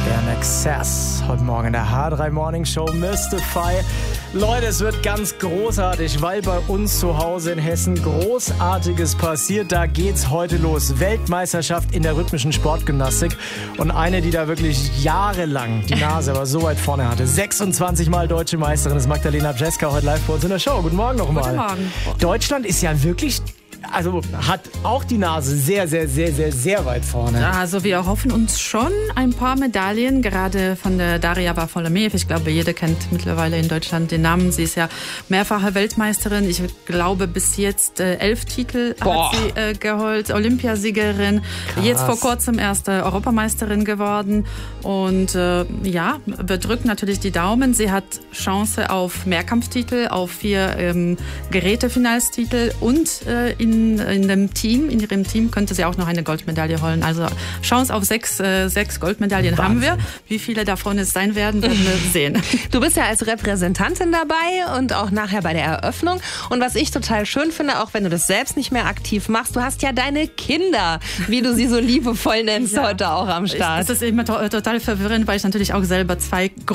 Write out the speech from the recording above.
Excess. Heute Morgen in der H3 Morning Show Mystify. Leute, es wird ganz großartig, weil bei uns zu Hause in Hessen Großartiges passiert. Da geht's heute los. Weltmeisterschaft in der rhythmischen Sportgymnastik. Und eine, die da wirklich jahrelang die Nase aber so weit vorne hatte. 26 Mal deutsche Meisterin ist Magdalena Brzeska heute live bei uns in der Show. Guten Morgen nochmal. Guten Morgen. Deutschland ist ja wirklich... Also hat auch die Nase sehr, sehr, sehr, sehr, sehr weit vorne. Ja, also wir erhoffen uns schon ein paar Medaillen, gerade von der Daria Varfolomeev. Ich glaube, jeder kennt mittlerweile in Deutschland den Namen. Sie ist ja mehrfache Weltmeisterin. Ich glaube, bis jetzt 11 Titel hat sie geholt. Olympiasiegerin. Krass. Jetzt vor kurzem erst Europameisterin geworden. Und ja, wir drücken natürlich die Daumen. Sie hat Chance auf Mehrkampftitel, auf 4 Gerätefinalstitel und in ihrem Team könnte sie auch noch eine Goldmedaille holen. Also Chance auf 6 Goldmedaillen Wahnsinn. haben wir. Wie viele davon es sein werden wir sehen. Du bist ja als Repräsentantin dabei und auch nachher bei der Eröffnung. Und was ich total schön finde, auch wenn du das selbst nicht mehr aktiv machst, du hast ja deine Kinder, wie du sie so liebevoll nennst, heute auch am Start. Das ist immer total verwirrend, weil ich natürlich auch selber 2